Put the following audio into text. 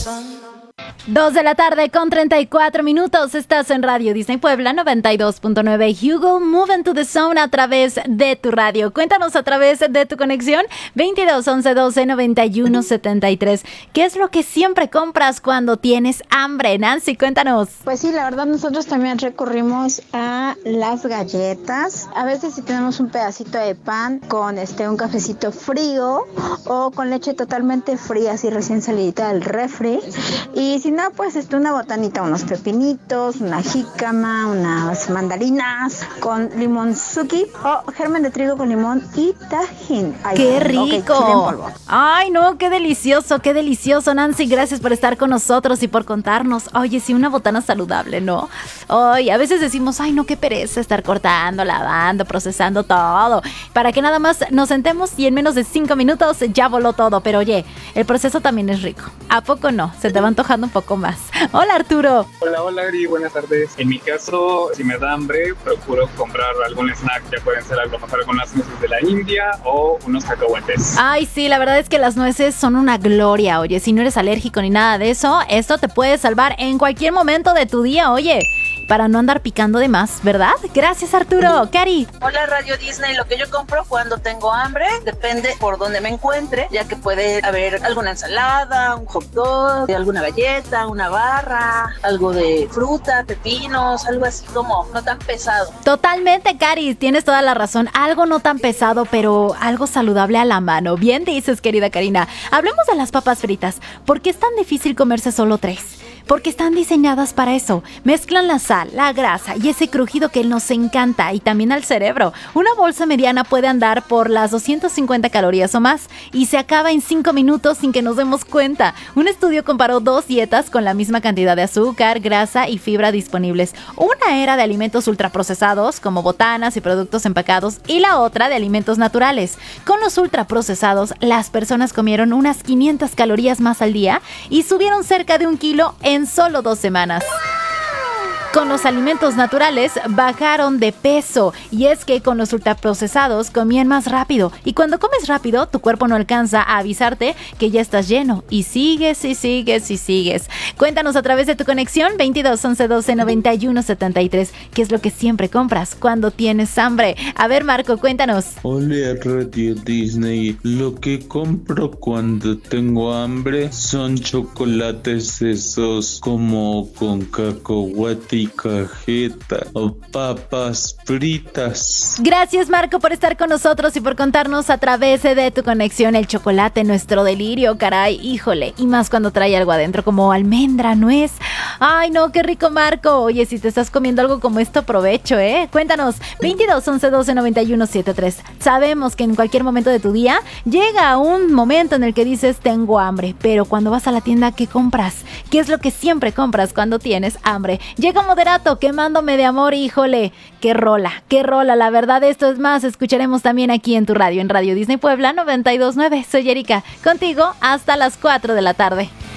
2 de la tarde con 34 minutos. Estás en Radio Disney Puebla 92.9. Hugo, Move into the Zone a través de tu radio. Cuéntanos a través de tu conexión 22 11 12 91 73. ¿Qué es lo que siempre compras cuando tienes hambre? Nancy, cuéntanos. Pues sí, la verdad nosotros también recurrimos a las galletas. A veces si tenemos un pedacito de pan con un cafecito frío o con leche totalmente fría, así recién salidita del refri. Y si no, pues una botanita, unos pepinitos, una jícama, unas mandarinas con limonzuki o germen de trigo con limón y tajín. ¡Qué rico! Okay, chile en polvo. ¡Ay, no! ¡Qué delicioso! ¡Qué delicioso! Nancy, gracias por estar con nosotros y por contarnos. Oye, sí, una botana saludable, ¿no? Oye, a veces decimos, ay, no, qué pereza estar cortando, lavando, procesando todo. Para que nada más nos sentemos y en menos de 5 minutos ya voló todo. Pero oye, el proceso también es rico. ¿A poco no? Se te va antojando un poco más. Hola, Arturo. Hola, Ari, buenas tardes. En mi caso, si me da hambre, procuro comprar algún snack. Ya pueden ser algo mejor con las nueces de la India o unos cacahuetes. Ay, sí, la verdad es que las nueces son una gloria. Oye, si no eres alérgico ni nada de eso, esto te puede salvar en cualquier momento de tu día, oye, para no andar picando de más, ¿verdad? Gracias, Arturo. Cari. Hola, Radio Disney. Lo que yo compro cuando tengo hambre depende por donde me encuentre, ya que puede haber alguna ensalada, un hot dog, alguna galleta, una barra, algo de fruta, pepinos, algo así como no tan pesado. Totalmente, Cari, tienes toda la razón. Algo no tan pesado, pero algo saludable a la mano. Bien dices, querida Karina. Hablemos de las papas fritas. ¿Por qué es tan difícil comerse solo 3? Porque están diseñadas para eso. Mezclan la sal, la grasa y ese crujido que nos encanta y también al cerebro. Una bolsa mediana puede andar por las 250 calorías o más y se acaba en 5 minutos sin que nos demos cuenta. Un estudio comparó 2 dietas con la misma cantidad de azúcar, grasa y fibra disponibles. Una era de alimentos ultraprocesados como botanas y productos empacados y la otra de alimentos naturales. Con los ultraprocesados, las personas comieron unas 500 calorías más al día y subieron cerca de 1 kilo en solo 2 semanas. Con los alimentos naturales bajaron de peso y es que con los ultraprocesados comían más rápido y cuando comes rápido tu cuerpo no alcanza a avisarte que ya estás lleno y sigues y sigues y sigues. Cuéntanos a través de tu conexión 22 11 12 91 73 qué es lo que siempre compras cuando tienes hambre. A ver, Marco, cuéntanos. Hola, Radio Disney. Lo que compro cuando tengo hambre son chocolates esos como con cacahuate y cajeta o papas fritas. Gracias, Marco, por estar con nosotros y por contarnos a través de tu conexión el chocolate, nuestro delirio, caray, híjole, y más cuando trae algo adentro como almendra, nuez. Ay, no, qué rico, Marco. Oye, si te estás comiendo algo como esto, aprovecho, Cuéntanos, 22 11 12 91 73. Sabemos que en cualquier momento de tu día llega un momento en el que dices, tengo hambre, pero cuando vas a la tienda, ¿qué compras? ¿Qué es lo que siempre compras cuando tienes hambre? Llega Moderato, quemándome de amor, híjole, qué rola, la verdad esto es más, escucharemos también aquí en tu radio, en Radio Disney Puebla 92.9, soy Erika, contigo hasta las 4 de la tarde.